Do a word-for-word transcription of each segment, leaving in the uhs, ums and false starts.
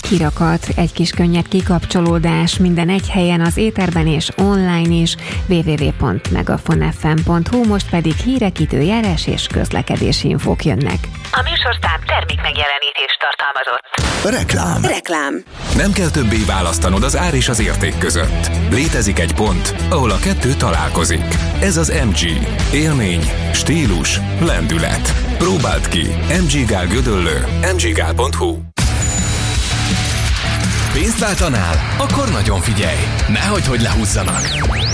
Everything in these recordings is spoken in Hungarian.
kirakat, egy kis könnyed kikapcsolódás, minden egy helyen, az éterben és online is, double-u double-u double-u pont megafon f m pont h u, most pedig hírek, időjárás és közlekedési infók jönnek. A műsorszám termék megjelenítést tartalmazott. Reklám. Reklám. Nem kell többé választanod az ár és az érték között. Létezik egy pont, ahol a kettő találkozik. Ez az em gé. Élmény, stílus, lendület. Próbáld ki. em gé Gál Gödöllő. em gé gál pont h u. Pénzt váltanál? Akkor nagyon figyelj! Nehogy, hogy lehúzzanak!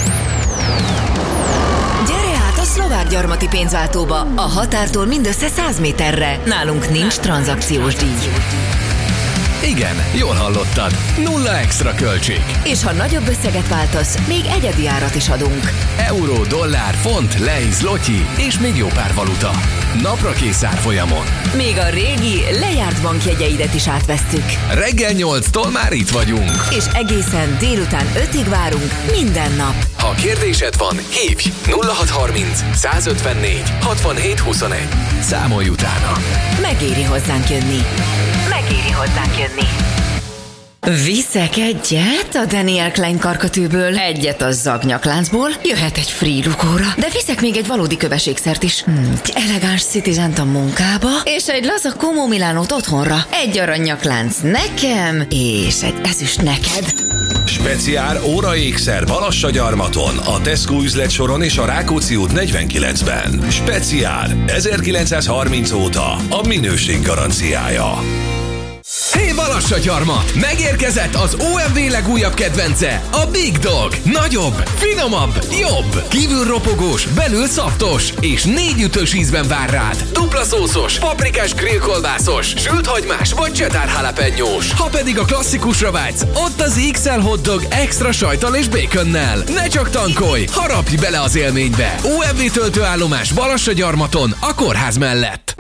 Gyere át a Szlovák Gyarmati pénzváltóba, a határtól mindössze száz méterre. Nálunk nincs tranzakciós díj. Igen, jól hallottad. Nulla extra költség. És ha nagyobb összeget váltasz, még egyedi árat is adunk. Euró, dollár, font, lei, zloty és még jó pár valuta. Napra kész árfolyamon. Még a régi, lejárt bankjegyeidet is átvesszük. Reggel nyolctól már itt vagyunk. És egészen délután ötig várunk minden nap. Ha kérdésed van, hívj nulla hat harminc százötvennégy hatvanhét huszonegy. Számolj utána. Megéri hozzánk jönni. Megéri hozzánk jönni. Viszek egyet a Daniel Klein karkötőből, egyet a Zagnyak-láncból, jöhet egy free rugóra, de viszek még egy valódi köveségszert is. Hmm, egy elegáns Citizen-t a munkába, és egy laza Como Milánót otthonra. Egy aranyaklánc nekem, és egy ezüst neked. Speciál óraékszer Balassagyarmaton, a Tesco üzletsoron és a Rákóczi út negyvenkilencben. Speciál ezerkilencszázharminc óta a minőség garanciája. Hé, Balassagyarmat! Megérkezett az o em vé legújabb kedvence, a Big Dog. Nagyobb, finomabb, jobb, kívül ropogós, belül szaftos, és négy ütős ízben vár rád. Dupla szószos, paprikás grillkolbászos, sült hagymás vagy cheddar jalapenyós. Ha pedig a klasszikusra vágysz, ott az iksz el hotdog extra sajttal és baconnel. Ne csak tankolj, harapj bele az élménybe. o em vé töltőállomás Balassagyarmaton, a kórház mellett.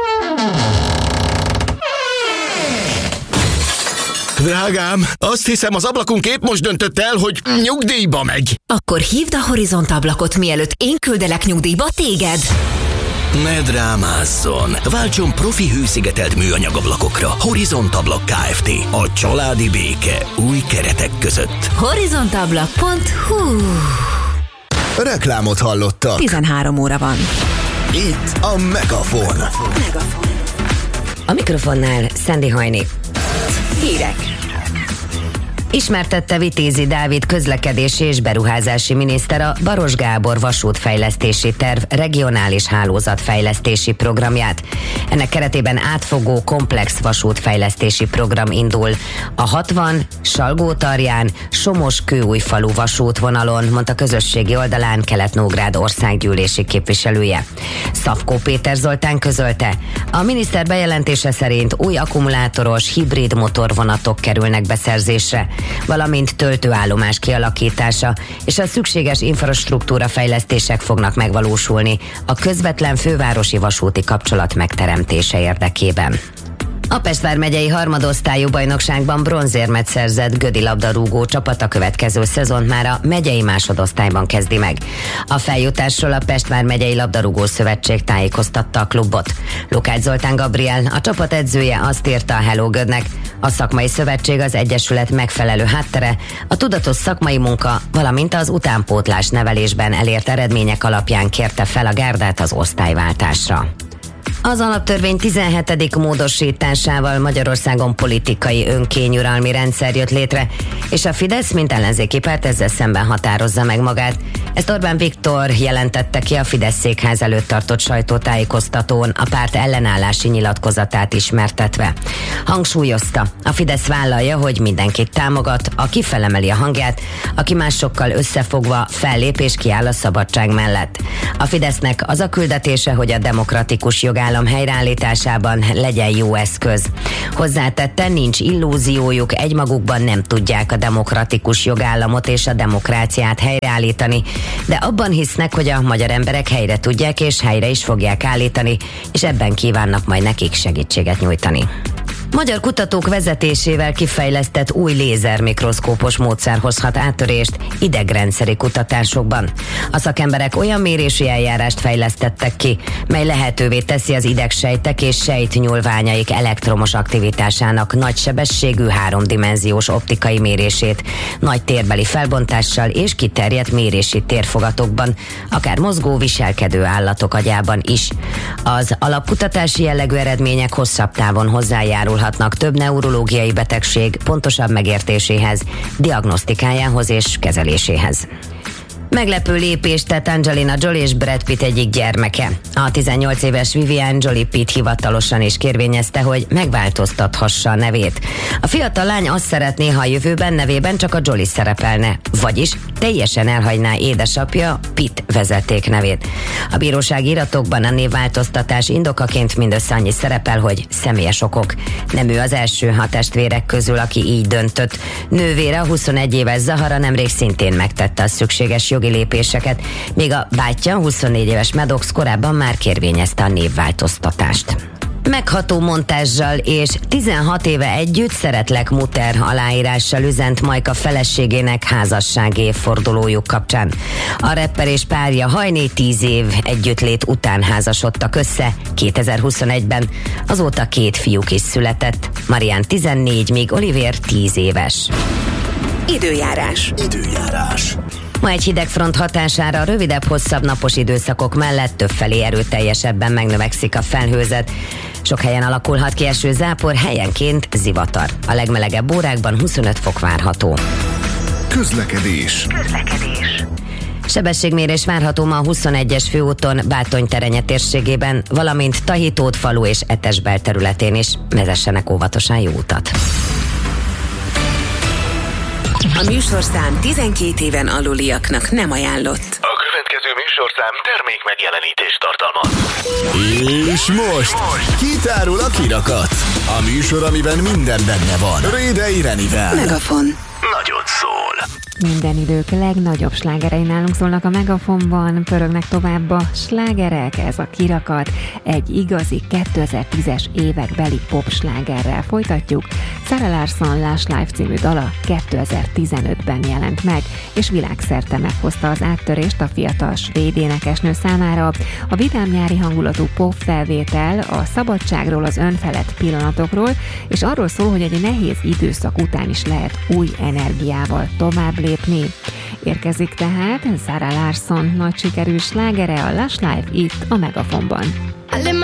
Drágám, azt hiszem az ablakunk épp most döntött el, hogy nyugdíjba megy. Akkor hívd a Horizont ablakot, mielőtt én küldelek nyugdíjba téged. Ne drámázzon! Váltson profi hőszigetelt műanyagablakokra. Horizont Ablak Kft. A családi béke új keretek között. horizontablak pont hu. Reklámot hallottak. tizenhárom óra van. Itt a Megafon. Megafon. A mikrofonnál Szendi Hajni. Hírek. Ismertette Vitézi Dávid közlekedési és beruházási miniszter a Baros Gábor vasútfejlesztési terv regionális hálózatfejlesztési programját. Ennek keretében átfogó komplex vasútfejlesztési program indul a hatvan Salgótarján Somos-Kőújfalu vasútvonalon, mondta közösségi oldalán Kelet-Nógrád országgyűlési képviselője. Szafkó Péter Zoltán közölte, a miniszter bejelentése szerint új akkumulátoros hibrid motorvonatok kerülnek beszerzésre, valamint töltőállomás kialakítása és a szükséges infrastruktúra fejlesztések fognak megvalósulni a közvetlen fővárosi vasúti kapcsolat megteremtése érdekében. A Pest vármegyei harmadosztályú bajnokságban bronzérmet szerzett Gödi labdarúgó csapat a következő szezont már a megyei másodosztályban kezdi meg. A feljutásról a Pest vármegyei labdarúgó szövetség tájékoztatta a klubot. Lukács Zoltán Gabriel, a csapat edzője azt írta a Hello Gödnek, a szakmai szövetség az egyesület megfelelő háttere, a tudatos szakmai munka, valamint az utánpótlás nevelésben elért eredmények alapján kérte fel a gárdát az osztályváltásra. Az alaptörvény tizenhetedik módosításával Magyarországon politikai önkényuralmi rendszer jött létre, és a Fidesz, mint ellenzéki párt ezzel szemben határozza meg magát. Ezt Orbán Viktor jelentette ki a Fidesz székház előtt tartott sajtótájékoztatón, a párt ellenállási nyilatkozatát ismertetve. Hangsúlyozta, a Fidesz vállalja, hogy mindenkit támogat, aki felemeli a hangját, aki másokkal összefogva fellép és kiáll a szabadság mellett. A Fidesznek az a küldetése, hogy a demokratikus jogállam helyreállításában legyen jó eszköz. Hozzátette, nincs illúziójuk, egymagukban nem tudják a demokratikus jogállamot és a demokráciát helyreállítani, de abban hisznek, hogy a magyar emberek helyre tudják és helyre is fogják állítani, és ebben kívánnak majd nekik segítséget nyújtani. Magyar kutatók vezetésével kifejlesztett új lézermikroszkópos módszer hozhat áttörést idegrendszeri kutatásokban. A szakemberek olyan mérési eljárást fejlesztettek ki, mely lehetővé teszi az idegsejtek és sejtnyúlványaik elektromos aktivitásának nagysebességű háromdimenziós optikai mérését, nagy térbeli felbontással és kiterjedt mérési térfogatokban, akár mozgó, viselkedő állatok agyában is. Az alapkutatási jellegű eredmények hosszabb távon hozzájárulhatnak több neurológiai betegség pontosabb megértéséhez, diagnosztikájához és kezeléséhez. Meglepő lépést tett Angelina Jolie és Brad Pitt egyik gyermeke. A tizennyolc éves Vivian Jolie Pitt hivatalosan is kérvényezte, hogy megváltoztathassa a nevét. A fiatal lány azt szeretné, ha a jövőben nevében csak a Jolie szerepelne, vagyis teljesen elhagyná édesapja Pitt vezeték nevét. A bírósági iratokban a névváltoztatás indokaként mindössze annyi szerepel, hogy személyes okok. Nem ő az első a testvérek közül, aki így döntött. Nővére, a huszonegy éves Zahara nemrég szintén megtette a szükséges jogi lépéseket, míg a bátyja, huszonnégy éves Maddox korábban már kérvényezte a névváltoztatást. Megható montázsal és tizenhat éve együtt szeretlek muter aláírással üzent Majka feleségének házassági évfordulójuk kapcsán. A rapper és párja hajné tíz év együttlét után házasodtak össze kétezer-huszonegyben, azóta két fiúk is született. Marian tizennégy, míg Oliver tíz éves. Időjárás. Időjárás. Ma egy hidegfront hatására rövidebb-hosszabb napos időszakok mellett többfelé erőteljesebben megnövekszik a felhőzet. Sok helyen alakulhat ki eső, zápor, helyenként zivatar. A legmelegebb órákban huszonöt fok várható. Közlekedés. Közlekedés. Sebességmérés várható ma a huszonegyes főúton Bátony-Terenye térségében, valamint Tahitótfalu és Etesbel területén is. Vezessenek óvatosan, jó utat! A műsorszám tizenkét éven aluliaknak nem ajánlott. A következő műsorszám termék megjelenítést tartalmaz. És most kitárul a kirakat. A műsor, amiben minden benne van. Rédei Renivel. Megafon. Nagyot szól. Minden idők legnagyobb slágerei nálunk szólnak a Megafonban, pörögnek tovább a slágerek, ez a kirakat. Egy igazi kétezer-tízes évekbeli popslágerrel folytatjuk. Sarah Larsson Lush Life című dala kétezer-tizenötben jelent meg, és világszerte meghozta az áttörést a fiatal svéd énekesnő számára. A vidám nyári hangulatú pop felvétel a szabadságról, az önfelett pillanatokról, és arról szól, hogy egy nehéz időszak után is lehet új energiával tovább lépni. Érkezik tehát Sarah Larsson nagy sikerű slágere, a Lush Life itt a Megafonban.